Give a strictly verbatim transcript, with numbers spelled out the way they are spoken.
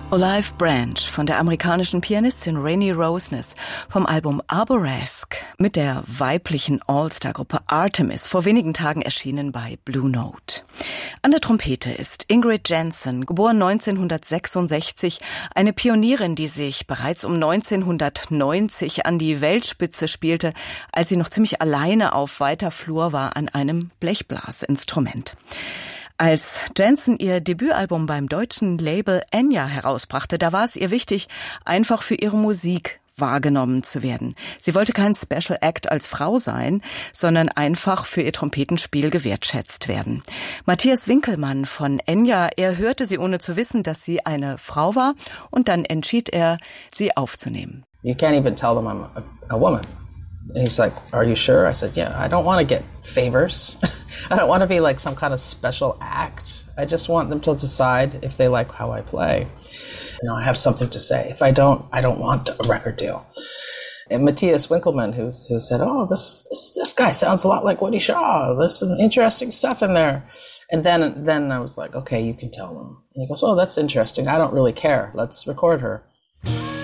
Olive Branch von der amerikanischen Pianistin Rainey Roseness vom Album Arboresque mit der weiblichen All-Star-Gruppe Artemis vor wenigen Tagen erschienen bei Blue Note. An der Trompete ist Ingrid Jensen, geboren neunzehnhundertsechsundsechzig, eine Pionierin, die sich bereits um neunzehnhundertneunzig an die Weltspitze spielte, als sie noch ziemlich alleine auf weiter Flur war an einem Blechblasinstrument. Als Jensen ihr Debütalbum beim deutschen Label Enya herausbrachte, da war es ihr wichtig, einfach für ihre Musik wahrgenommen zu werden. Sie wollte kein Special Act als Frau sein, sondern einfach für ihr Trompetenspiel gewertschätzt werden. Matthias Winkelmann von Enya, er hörte sie ohne zu wissen, dass sie eine Frau war, und dann entschied er, sie aufzunehmen. You can't even tell them I'm a, a woman. And he's like, are you sure? I said, yeah, I don't want to get favors. I don't want to be like some kind of special act. I just want them to decide if they like how I play. You know, I have something to say. If I don't, I don't want a record deal. And Matthias Winkelmann, who who said, oh, this, this this guy sounds a lot like Woody Shaw. There's some interesting stuff in there. And then then I was like, okay, you can tell them. And he goes, oh, that's interesting. I don't really care. Let's record her.